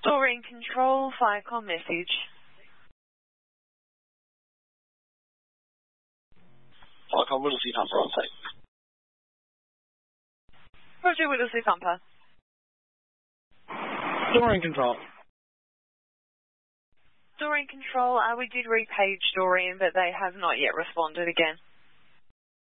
Dorian Control, Firecom message. Firecom, Whittlesey Pumper on tape. Roger, Whittlesey Pumper. Dorian Control. Dorian Control, we did repage Dorian, but they have not yet responded again.